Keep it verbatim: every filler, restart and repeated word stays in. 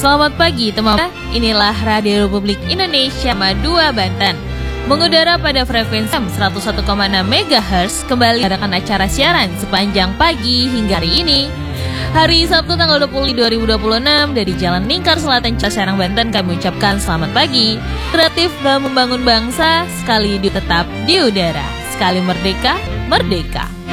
Selamat pagi teman-teman, inilah Radio Republik Indonesia dua Banten. Mengudara pada frekuensi seratus satu koma enam megahertz, kembali mengadakan acara siaran sepanjang pagi hingga hari ini. Hari Sabtu tanggal dua puluh dua ribu dua puluh enam dari Jalan Lingkar Selatan, Serang, Banten, kami ucapkan selamat pagi. Kreatif dalam membangun bangsa, sekali hidup tetap di udara, sekali merdeka, merdeka.